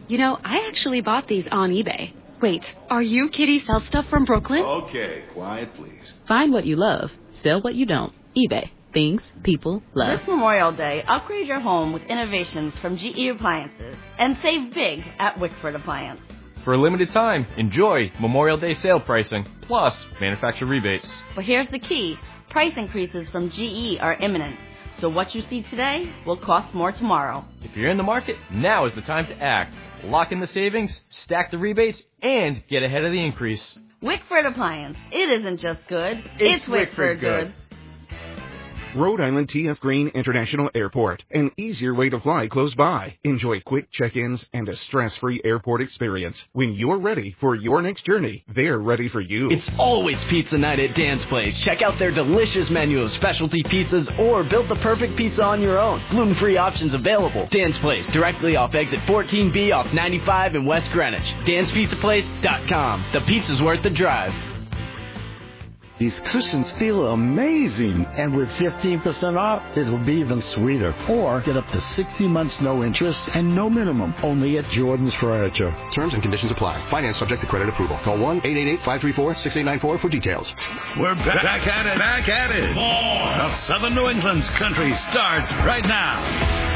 You know, I actually bought these on eBay. Wait, are you Kitty Sell Stuff from Brooklyn? Okay, quiet, please. Find what you love. Sell what you don't. eBay. Things people love. This Memorial Day, upgrade your home with innovations from GE Appliances and save big at Wickford Appliance. For a limited time, enjoy Memorial Day sale pricing, plus manufacturer rebates. But here's the key. Price increases from GE are imminent. So what you see today will cost more tomorrow. If you're in the market, now is the time to act. Lock in the savings, stack the rebates, and get ahead of the increase. Wickford Appliance. It isn't just good. It's Wickford good. Rhode Island T.F. Green International Airport, an easier way to fly close by. Enjoy quick check-ins and a stress-free airport experience. When you're ready for your next journey, they're ready for you. It's always pizza night at Dan's Place. Check out their delicious menu of specialty pizzas or build the perfect pizza on your own. Gluten-free options available. Dan's Place, directly off exit 14B off 95 in West Greenwich. Dan'sPizzaPlace.com. The pizza's worth the drive. These cushions feel amazing. And with 15% off, it'll be even sweeter. Or get up to 60 months no interest and no minimum. Only at Jordan's Furniture. Terms and conditions apply. Finance subject to credit approval. Call 1-888-534-6894 for details. We're back at it. More of Southern New England's country starts right now.